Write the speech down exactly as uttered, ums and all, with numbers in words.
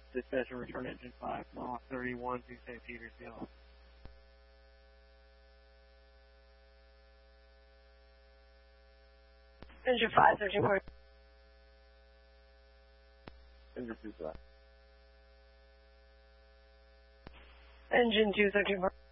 Dispatcher, return engine five, Mach thirty-one to Saint Peter's Hill. Engine five, searching for... Engine two, flat. Engine two, searching for...